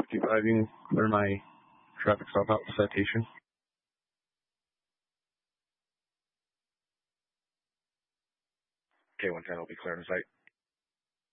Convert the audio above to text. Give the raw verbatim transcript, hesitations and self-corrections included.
fifty-five, you can clear my traffic stop out citation. K one ten will be clear on site.